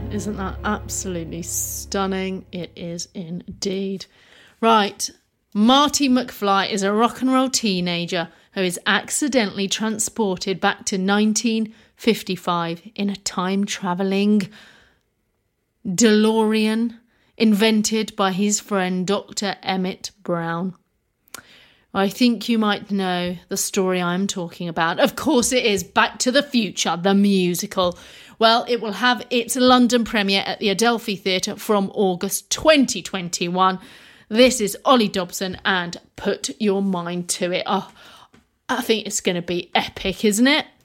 Isn't that absolutely stunning? It is indeed. Right. Marty McFly is a rock and roll teenager who is accidentally transported back to 1955 in a time-travelling DeLorean invented by his friend Dr. Emmett Brown. I think you might know the story I'm talking about. Of course it is Back to the Future, the musical. Well, it will have its London premiere at the Adelphi Theatre from August 2021. This is Ollie Dobson and Put Your Mind to It. Oh, I think it's going to be epic, isn't it?